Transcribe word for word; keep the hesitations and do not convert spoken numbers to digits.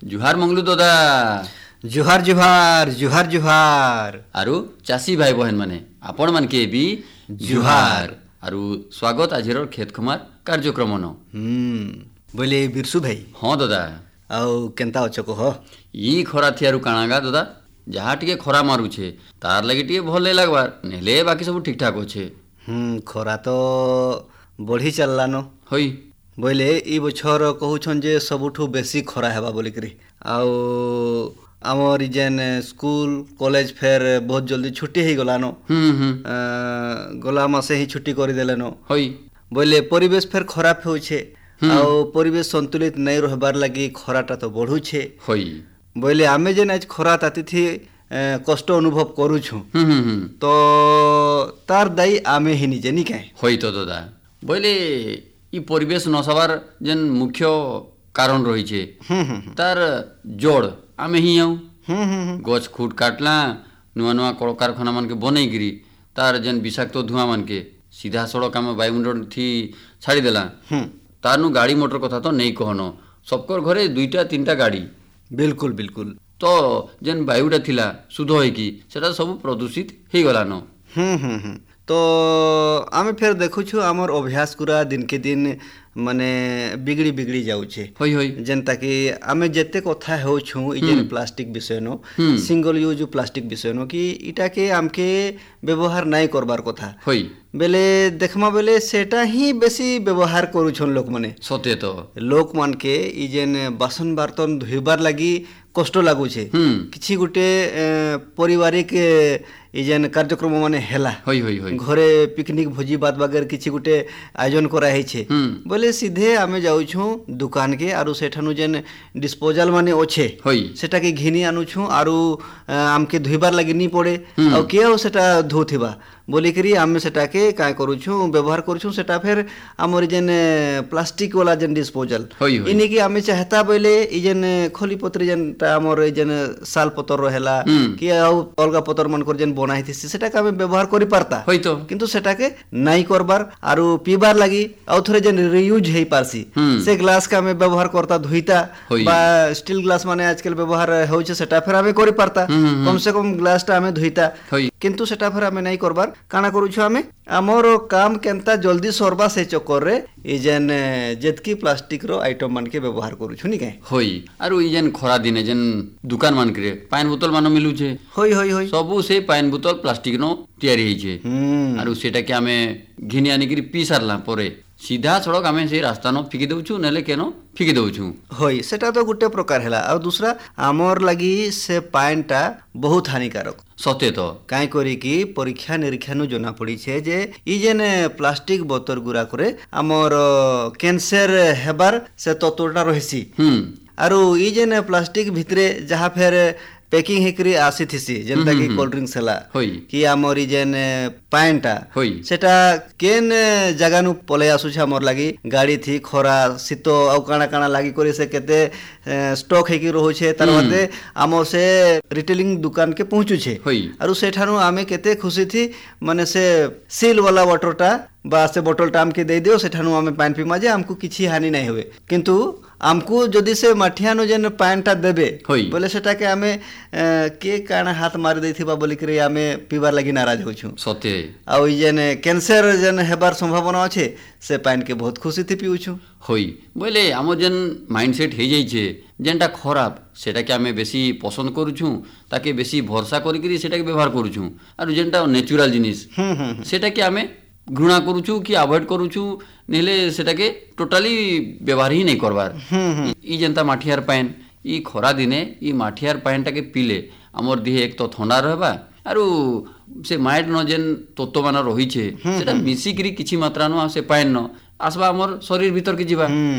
जुहार मंगलू दादा। जुहार जुहार जुहार जुहार आरु चाषी भाई बहन माने आपण मान के भी जुहार आरु स्वागत आजिर खेत खमार कार्यक्रम न। हम्म बोले बिरसु भाई। हाँ दादा। आउ केंता अछ कह। ई खरा थियारु काणागा दादा जहाँ टिके खरा मारुछे तार लगी टिके भल नहीं लागबार नेले बाकी सब ठीक ठाक अच्छे। हम्म खरा तो बढ़ी चललान होई बोले ई बछर कहूछन जे सबुठू बेसी खरा हेबा बोलिकरी आउ आमर जेन स्कूल कॉलेज फेर बहुत जल्दी छुट्टी हो गलान। हम्म हम्म गला मासे ही छुट्टी कर देलेन होई बोले परिवेश फेर खराब होछे आउ परिवेश संतुलित नहीं रहबार लगी खराटा तो बढ़ुछे होई बोले आमे जेन आज खरा ताती थी कष्ट अनुभव करूछु हम्म हम्म तो तार दायी आमे ही निजे नी काहे होई तो दादा बोले ई परिवेश नसबार जेन मुख्य कारण रही छे तार जोड़ आमे ही आऊ गछ खूट काटला नुआ नुआ कल कारखाना मान के बनई गिरी तार जेन विषाक्त धुआं मान के सीधा सड़क आम वायुमंडल थी छाड़ी देला तार नु गाड़ी मोटर कथा तो नहीं कहनो सबकर घरे दुईटा तीनटा गाड़ी बिल्कुल बिल्कुल तो जेन वायुटा थिला शुद्ध होई कि सेटा सब प्रदूषित हे गलान। हम्म हम्म हम्म तो आमे फेर देखुछु आमर अभ्यास कुरा दिन के दिन माने बिगड़ी बिगड़ी जाउछे होई होई जेनता कि आमे जेते कथा होछु ई जेन प्लास्टिक विषय नो सिंगल यूज प्लास्टिक विषय नो कि इटा के आमके व्यवहार नहीं करबार कथा होई बेले देखमा बेले सेटा ही बेसी व्यवहार करूछन लोक माने सते तो लोक मान के ई जेन बासन बर्तन धोइबार लागि कष्ट लागुछे किछि गुटे पारिवारिक ई जेन कार्यक्रम माने हेला होई होई होई घरे पिकनिक भोजी बात वगैरह किछि गुटे आयोजन करा हेछे बोले सीधे आमे जाउछु दुकान के आरु सेठानु जेन डिस्पोजल माने ओछे होई सेटा के घिनी आनुछु आरु आमके धोइबार लागि नी पड़े आ के हो सेटा धोथिबा बोली करी आमे सेटा के काय करूछु व्यवहार करूछु सेटा फेर हमर जेन प्लास्टिक वाला जेन डिस्पोजल इनी कि आमे चाहता बोले ई जेन खोली पत्र जेन हमर जेन साल पतर रहेला कि अलगा पतर मन कर जेन बनाई थिसी सेटा के आमे व्यवहार करि पारता होई तो किंतु सेटा के नहीं करबार आरु पीबार लागि आउ थोरे जेन रियूज हेई पारसी से ग्लास का आमे व्यवहार करता धोइता बा स्टील ग्लास माने आजकल व्यवहार होउछे सेटा फेर आमे करि पारता कम से कम ग्लास ता आमे धोइता किंतु सेटा फेर आमे नहीं करबार काना करूछु आमे हमर काम केनता जल्दी सरबा से चक्कर रे ई जेन जेतकी प्लास्टिक रो आइटम मान के व्यवहार करूछु नी के होई आरु ई जेन खरा दिने जेन दुकान मान करे पानी बोतल मान मिलु छे होई होई होई सबु से पानी बोतल प्लास्टिक नो तैयारी हेई छे आरु सेटा के आमे घिनी आनी करी पी सारला परे सीधा सड़क आमे से रास्ता न फिकी दउछु नेले केनो फिकी दउछु होई सेटा तो गुटे प्रकार हैला और दूसरा आमर लगी से पानटा बहुत हानिकारक सते तो काई करी कि परीक्षा निरीक्षा नु जना पड़ी छे जे ई जेन प्लास्टिक बोतल गुरा करे आमर कैंसर हेबार से तत्वटा रहिसी आरु ई जेन प्लास्टिक भितरे जहाँ फेर पैकिंग हेकरी आसी थिसी जेनता कि कोल्ड ड्रिंक्स हला कि हमर जेन पानटा सेटा केन जगह नु पले आसु छ हमर लागि गाड़ी थी खरा शीत औ काना काना लागि करे से केते स्टॉक हेकि रहउ छे तार मते हमर से रिटेलिंग दुकान के पहुंचु छे आरु सेठानु आमे केते खुशी थी माने से सील वाला वाटरटा बा से बोतलटा हमके दे दियो सेठानु आमे पानी पीमा जे हमको किछि हानि नहीं होवे किंतु हमको जदि से मठियानो जेन पानटा देबे बोले सेटा के आमे के काना हाथ मार देथिबा बोली करे आमे पीबार लागि नाराज होछु सते आ ओइ जेन कैंसर जेन हेबार संभावना अछि से पान के बहुत खुशी थी पीउछु होई बोले हम जेन माइंडसेट हे जाई छे जेनटा खराब सेटा के आमे बेसी पसंद करूछु ताके बेसी भरोसा करी करी सेटा के व्यवहार करूछु आरो जेनटा नेचुरल जिनिस सेटा के आमे घृणा करूछु कि अवॉइड करूछु नेले सेटा के टोटली व्यवहार ही नहीं करबार ई जेनता माठियार पान ई खरा दिने ई माठियार पानटा के पीले हमर देह एक तो ठंडा रहबा आरु से माइंड न जेन तत्व मान रही छे सेटा मिसी करी किछि मात्रा न से पान न आसबा हमर शरीर भीतर के जीवा